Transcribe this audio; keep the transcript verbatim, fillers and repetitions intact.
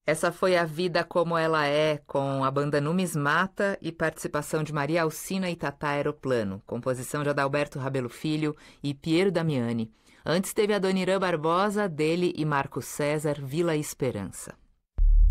Essa foi A Vida Como Ela É, com a banda Numismata e participação de Maria Alcina e Tatá Aeroplano, composição de Adalberto Rabelo Filho e Piero Damiani. Antes teve a Dona Irã Barbosa, dele e Marco César, Vila Esperança.